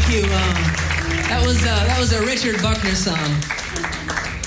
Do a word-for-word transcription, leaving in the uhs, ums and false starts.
you. Um, that was uh, that was a Richard Buckner song.